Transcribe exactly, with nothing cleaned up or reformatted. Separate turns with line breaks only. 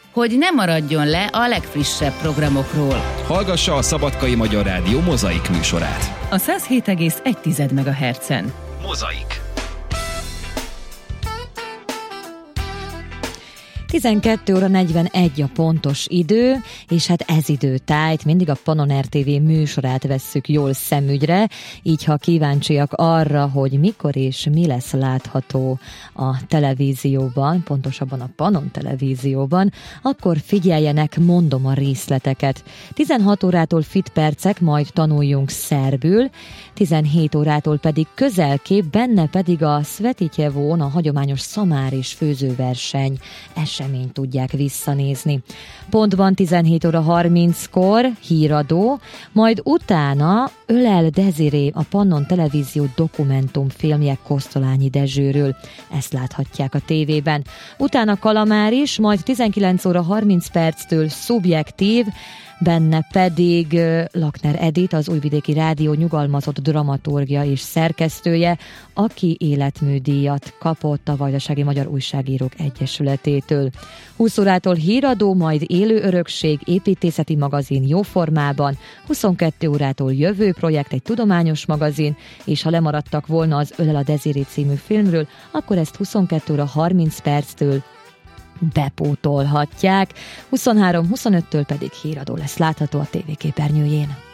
hogy ne maradjon le a legfrissebb programokról.
Hallgassa a Szabadkai Magyar Rádió Mozaik műsorát.
A száz hét egész egy megahertzen.
Mozaik.
tizenkét óra negyvenegy a pontos idő, és hát ez időtájt mindig a Pannon er té vé műsorát vesszük jól szemügyre, így ha kíváncsiak arra, hogy mikor és mi lesz látható a televízióban, pontosabban a Pannon televízióban, akkor figyeljenek, mondom a részleteket. tizenhat órától fit percek, majd tanuljunk szerbül, tizenhét órától pedig közelkép, benne pedig a Svetitjevón a hagyományos szamár és főzőverseny eseményt tudják visszanézni. Pontban tizenhét óra harminckor híradó, majd utána Ölel Deziré, a Pannon televízió dokumentumfilmje Kosztolányi Dezsőről. Ezt láthatják a tévében. Utána Kalamár is, majd tizenkilenc óra harminc perctől Szubjektív, benne pedig Lakner Edit, az Újvidéki Rádió nyugalmazott dramaturgia és szerkesztője, aki életműdíjat kapott a Vajdasági Magyar Újságírók Egyesületétől. húsz órától híradó, majd Élő örökség, építészeti magazin jóformában, huszonkettő órától Jövő projekt, egy tudományos magazin, és ha lemaradtak volna az Ölel a Deziré című filmről, akkor ezt huszonkettő óra harminc perctől bepótolhatják. huszonhárom huszonöttől pedig híradó lesz látható a tévéképernyőjén.